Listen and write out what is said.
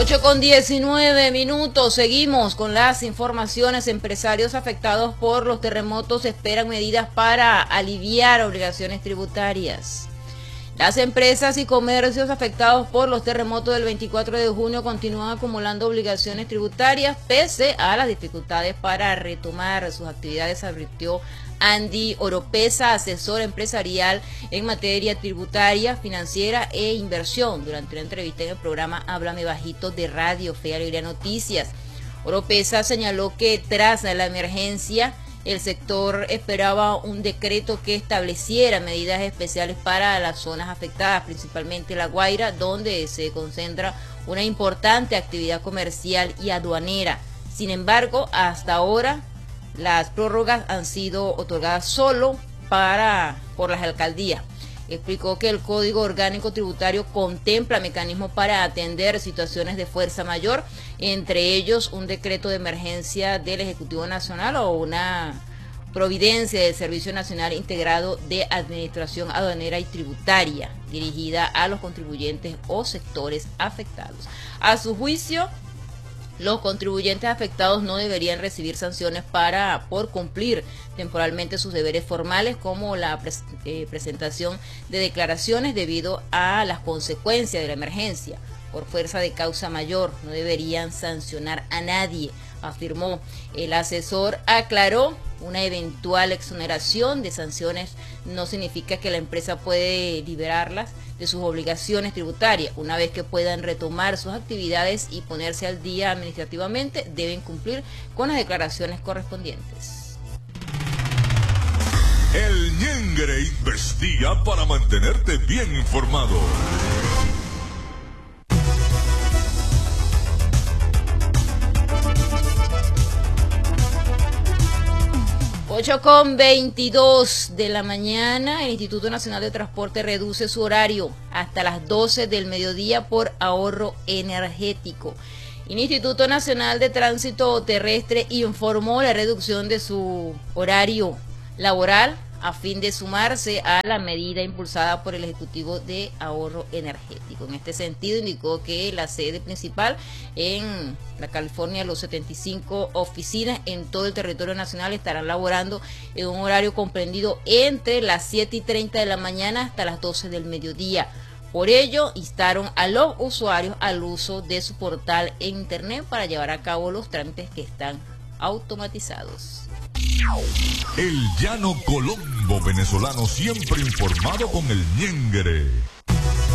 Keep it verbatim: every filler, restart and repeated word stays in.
ocho con diecinueve minutos, seguimos con las informaciones. Empresarios afectados por los terremotos esperan medidas para aliviar obligaciones tributarias. Las empresas y comercios afectados por los terremotos del veinticuatro de junio continúan acumulando obligaciones tributarias pese a las dificultades para retomar sus actividades, advirtió Andy Oropesa, asesor empresarial en materia tributaria, financiera e inversión, durante una entrevista en el programa Háblame Bajito de Radio Fe y Alegría Noticias. Oropesa señaló que tras la emergencia, el sector esperaba un decreto que estableciera medidas especiales para las zonas afectadas, principalmente La Guaira, donde se concentra una importante actividad comercial y aduanera. Sin embargo, hasta ahora, las prórrogas han sido otorgadas solo para por las alcaldías. Explicó que el Código Orgánico Tributario contempla mecanismos para atender situaciones de fuerza mayor, entre ellos un decreto de emergencia del Ejecutivo Nacional o una providencia del Servicio Nacional Integrado de Administración Aduanera y Tributaria, dirigida a los contribuyentes o sectores afectados. A su juicio, los contribuyentes afectados no deberían recibir sanciones para por cumplir temporalmente sus deberes formales, como la pres eh, presentación de declaraciones debido a las consecuencias de la emergencia. Por fuerza de causa mayor, no deberían sancionar a nadie, afirmó. El asesor aclaró: una eventual exoneración de sanciones no significa que la empresa puede liberarlas de sus obligaciones tributarias. Una vez que puedan retomar sus actividades y ponerse al día administrativamente, deben cumplir con las declaraciones correspondientes. El Ñengre investiga para mantenerte bien informado. ocho con veintidós de la mañana, el Instituto Nacional de Transporte reduce su horario hasta las doce del mediodía por ahorro energético. El Instituto Nacional de Tránsito Terrestre informó la reducción de su horario laboral a fin de sumarse a la medida impulsada por el Ejecutivo de Ahorro Energético. En este sentido, indicó que la sede principal en la California, los setenta y cinco oficinas en todo el territorio nacional estarán laborando en un horario comprendido entre las siete y treinta de la mañana hasta las doce del mediodía. Por ello, instaron a los usuarios al uso de su portal en internet para llevar a cabo los trámites que están automatizados. El llano Colombo venezolano, siempre informado con el Ñengre.